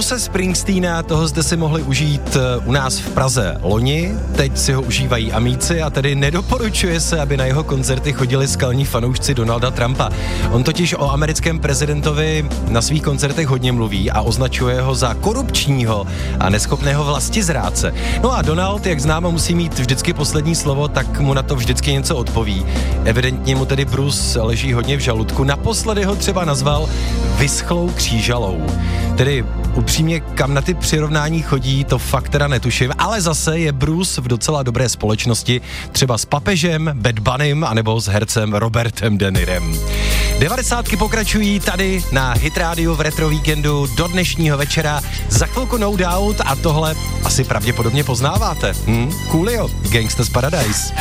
Bruce Springsteena, toho jste si mohli užít u nás v Praze loni, teď si ho užívají amíci a tedy nedoporučuje se, aby na jeho koncerty chodili skalní fanoušci Donalda Trumpa. On totiž o americkém prezidentovi na svých koncertech hodně mluví a označuje ho za korupčního a neschopného vlastizrádce. No a Donald, jak známo, musí mít vždycky poslední slovo, tak mu na to vždycky něco odpoví. Evidentně mu tedy Bruce leží hodně v žaludku. Naposledy ho třeba nazval vyschlou křížalou. Tedy upřímně, kam na ty přirovnání chodí, to fakt teda netuším, ale zase je Bruce v docela dobré společnosti, třeba s papežem, Bad Bunnym, anebo s hercem Robertem De Nirem. 90ky pokračují tady na Hit Radio v Retro Víkendu do dnešního večera. Za chvilku No Doubt a tohle asi pravděpodobně poznáváte. Coolio, Gangsta's Paradise.